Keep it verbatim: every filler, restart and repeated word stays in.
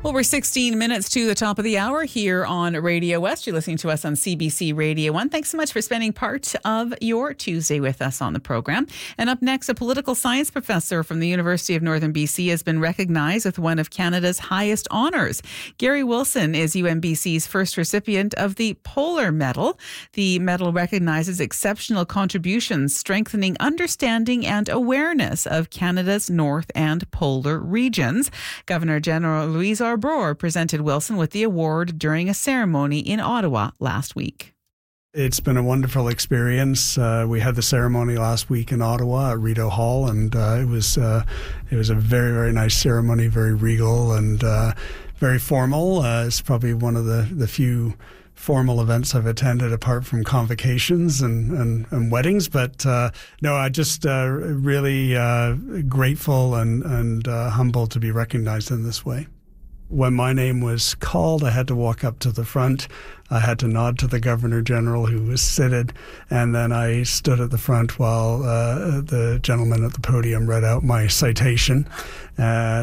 Well, we're sixteen minutes to the top of the hour here on Radio West. You're listening to us on C B C Radio one. Thanks so much for spending part of your Tuesday with us on the program. And up next, a political science professor from the University of Northern B C has been recognized with one of Canada's highest honours. Gary Wilson is U N B C's first recipient of the Polar Medal. The medal recognizes exceptional contributions, strengthening understanding and awareness of Canada's north and polar regions. Governor General Louise Arbour presented Wilson with the award during a ceremony in Ottawa last week. It's been a wonderful experience. Uh, we had the ceremony last week in Ottawa at Rideau Hall, and uh, it was uh, it was a very, very nice ceremony, very regal and uh, very formal. Uh, it's probably one of the, the few formal events I've attended apart from convocations and, and, and weddings. But uh, no, I just uh, really uh, grateful and, and uh, humbled to be recognized in this way. When my name was called, I had to walk up to the front. I had to nod to the Governor General, who was seated, and then I stood at the front while uh, the gentleman at the podium read out my citation. Uh,